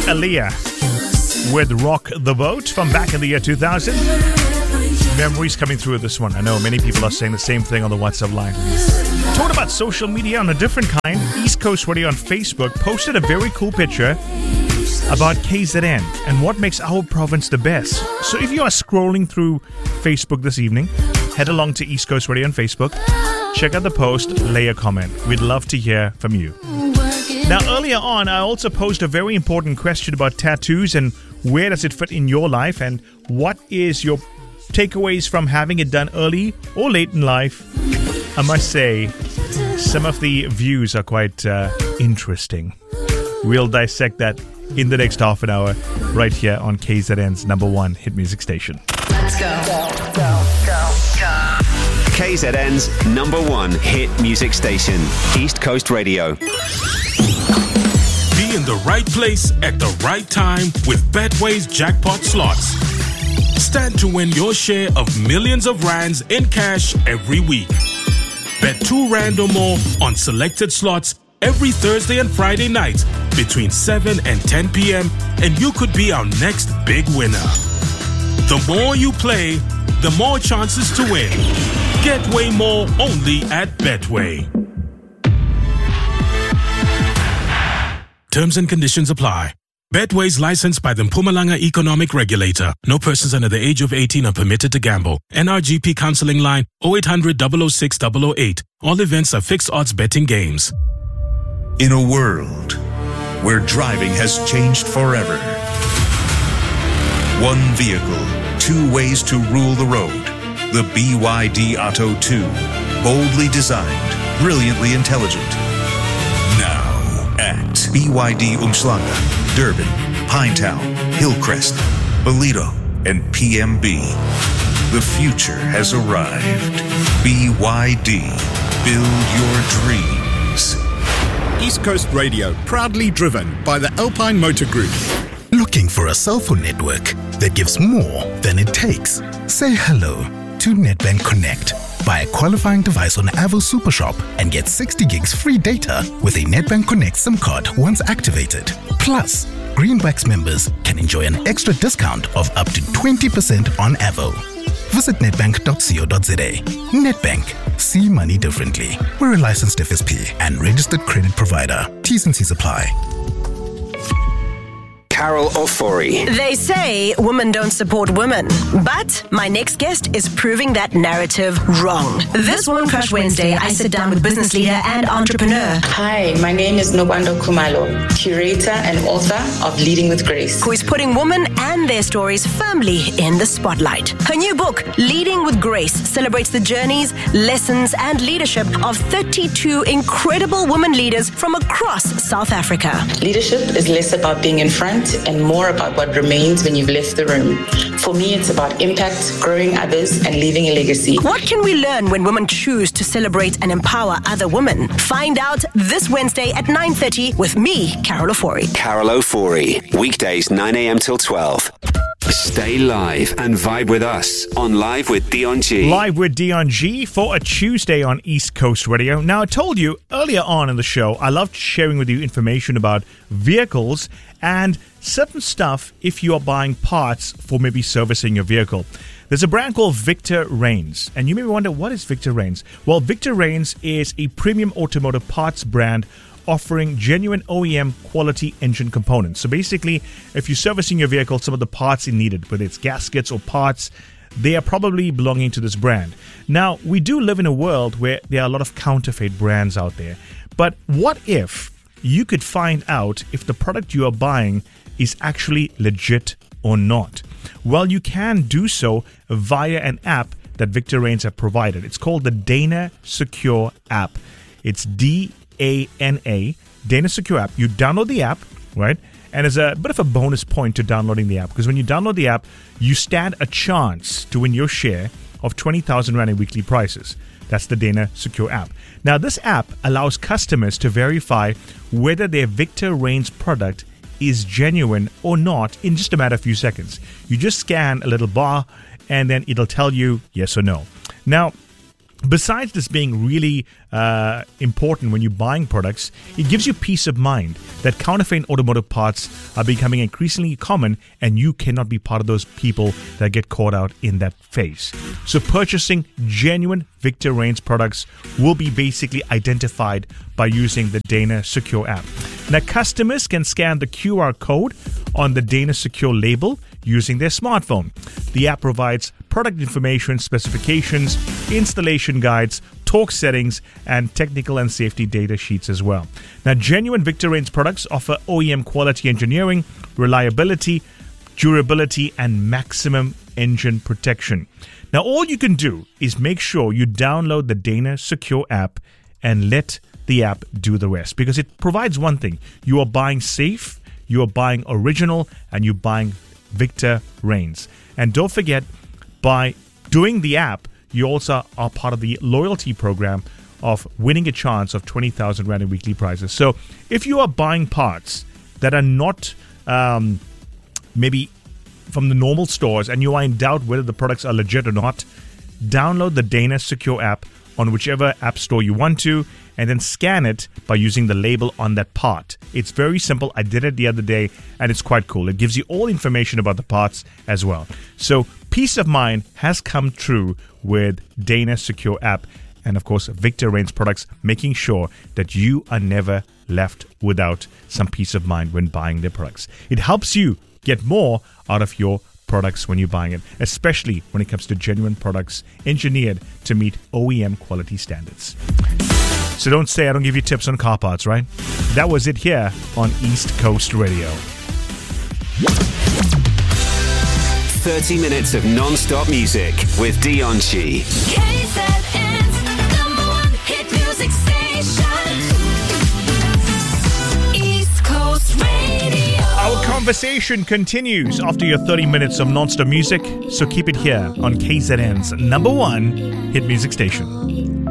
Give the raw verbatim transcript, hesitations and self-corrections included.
Aaliyah with Rock the Boat from back in the year two thousand. Memories coming through with this one. I know many people are saying the same thing on the WhatsApp line. Talking about social media on a different kind, East Coast Radio on Facebook posted a very cool picture about K Z N and what makes our province the best. So if you are scrolling through Facebook this evening, head along to East Coast Radio on Facebook, check out the post, lay a comment. We'd love to hear from you. Now, earlier on, I also posed a very important question about tattoos and where does it fit in your life and what is your takeaways from having it done early or late in life. I must say, some of the views are quite uh, interesting. We'll dissect that in the next half an hour right here on K Z N's number one hit music station. Let's go. Go, go, go, go. K Z N's number one hit music station, East Coast Radio. Be in the right place at the right time with Betway's jackpot slots. Stand to win your share of millions of rands in cash every week. Bet two rand or more on selected slots every Thursday and Friday night between seven and ten p.m. and you could be our next big winner. The more you play, the more chances to win. Get way more only at Betway. Terms and conditions apply. Betway is licensed by the Mpumalanga Economic Regulator. No persons under the age of eighteen are permitted to gamble. N R G P counseling line oh eight hundred, double oh six, double oh eight. All events are fixed odds betting games. In a world where driving has changed forever, one vehicle, two ways to rule the road. The B Y D Atto two. Boldly designed, brilliantly intelligent. Now at B Y D Umhlanga, Durban, Pinetown, Hillcrest, Ballito, and P M B. The future has arrived. B Y D. Build your dreams. East Coast Radio, proudly driven by the Alpine Motor Group. Looking for a cell phone network that gives more than it takes? Say hello to Nedbank Connect. Buy a qualifying device on Avo Supershop and get sixty gigs free data with a Nedbank Connect SIM card once activated. Plus, Greenbacks members can enjoy an extra discount of up to twenty percent on Avo. Visit netbank dot co dot za. Nedbank. See money differently. We're a licensed F S P and registered credit provider. T's and C's apply. Carol Ofori. They say women don't support women, but my next guest is proving that narrative wrong. This Woman Crush Wednesday, I sit down with business leader and entrepreneur. Hi, my name is Nobando Kumalo, curator and author of Leading with Grace, who is putting women and their stories firmly in the spotlight. Her new book, Leading with Grace, celebrates the journeys, lessons, and leadership of thirty-two incredible women leaders from across South Africa. Leadership is less about being in front and more about what remains when you've left the room. For me, it's about impact, growing others, and leaving a legacy. What can we learn when women choose to celebrate and empower other women? Find out this Wednesday at nine thirty with me, Carol Ofori. Carol Ofori, weekdays nine a.m. till twelve. Stay live and vibe with us on Live with Dion G. Live with Dion G for a Tuesday on East Coast Radio. Now, I told you earlier on in the show, I loved sharing with you information about vehicles and certain stuff if you are buying parts for maybe servicing your vehicle. There's a brand called Victor Reigns, and you may wonder, what is Victor Reigns? Well, Victor Reigns is a premium automotive parts brand offering genuine O E M quality engine components. So basically, if you're servicing your vehicle, some of the parts it needed, whether it's gaskets or parts, they are probably belonging to this brand. Now, we do live in a world where there are a lot of counterfeit brands out there. But what if you could find out if the product you are buying is actually legit or not? Well, you can do so via an app that Victor Reigns have provided. It's called the Dana Secure app. It's D A N A, Dana Secure app. You download the app, right? And there's a bit of a bonus point to downloading the app, because when you download the app, you stand a chance to win your share of twenty thousand Rand in weekly prizes. That's the Dana Secure app. Now, this app allows customers to verify whether their Victor Reigns product is genuine or not in just a matter of a few seconds. You just scan a little bar and then it'll tell you yes or no. Now, Besides this being really uh, important when you're buying products, it gives you peace of mind that counterfeit automotive parts are becoming increasingly common, and you cannot be part of those people that get caught out in that phase. So purchasing genuine Victor Reigns products will be basically identified by using the Dana Secure app. Now, customers can scan the Q R code on the Dana Secure label using their smartphone. The app provides product information, specifications, installation guides, torque settings, and technical and safety data sheets as well. Now, genuine Victor Reigns products offer O E M quality engineering, reliability, durability, and maximum engine protection. Now, all you can do is make sure you download the Dana Secure app and let the app do the rest, because it provides one thing. You are buying safe, you are buying original, and you're buying Victor Reigns. And don't forget, by doing the app, you also are part of the loyalty program of winning a chance of twenty thousand rand in weekly prizes. So if you are buying parts that are not um, maybe from the normal stores and you are in doubt whether the products are legit or not, download the Dana Secure app on whichever app store you want to, and then scan it by using the label on that part. It's very simple. I did it the other day, and it's quite cool. It gives you all information about the parts as well. So peace of mind has come true with Dana Secure app, and of course Victor Reigns products, making sure that you are never left without some peace of mind when buying their products. It helps you get more out of your products when you're buying it, especially when it comes to genuine products engineered to meet O E M quality standards. So don't say I don't give you tips on car parts, right? That was it here on East Coast Radio. thirty minutes of non-stop music with Dion Chi. K Z N's number one hit music station. East Coast Radio. Our conversation continues after your thirty minutes of non-stop music, so keep it here on K Z N's number one hit music station.